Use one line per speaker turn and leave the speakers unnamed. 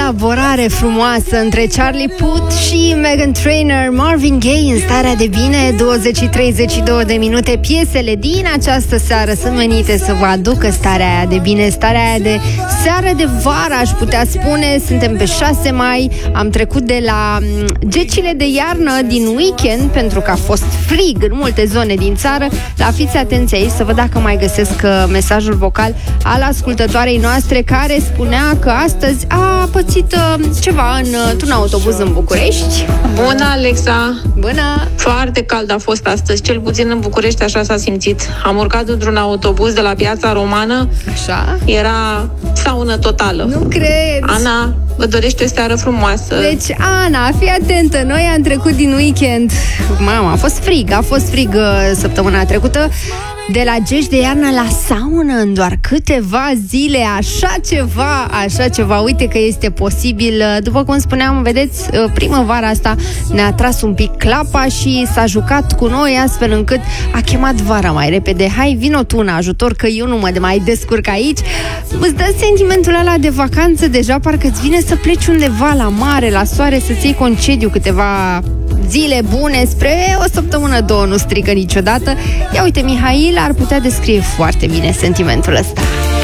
colaborare frumoasă între Charlie Puth și Meghan Trainor, Marvin Gaye în starea de bine, 20-32 de minute. Piesele din această seară sunt menite să vă aducă starea aia de bine, starea aia de seară de vară, aș putea spune. Suntem pe 6 mai, am trecut de la gecile de iarnă din weekend, pentru că a fost frig în multe zone din țară. La fiți atenți aici să văd dacă mai găsesc mesajul vocal al ascultătoarei noastre, care spunea că astăzi a pățit ceva într-un autobuz în București.
Bună, Alexa!
Bună!
Foarte cald a fost astăzi, cel puțin în București, așa s-a simțit. Am urcat într-un autobuz de la Piața Romană.
Așa?
Era saună totală.
Nu cred!
Ana vă dorește o seară frumoasă.
Deci, Ana, fii atentă, noi am trecut din weekend. Mama, a fost frig săptămâna trecută. De la geci de iarnă la saună în doar câteva zile, așa ceva, uite că este posibil. După cum spuneam, vedeți, primăvara asta ne-a tras un pic clapa și s-a jucat cu noi astfel încât a chemat vara mai repede. Hai, vino tu în ajutor, că eu nu mă mai descurc aici. Îți dă sentimentul ăla de vacanță, deja parcă îți vine să pleci undeva la mare, la soare, să-ți iei concediu câteva zile bune, spre o săptămână, două, nu strică niciodată. Ia uite, Mihail ar putea descrie foarte bine sentimentul ăsta.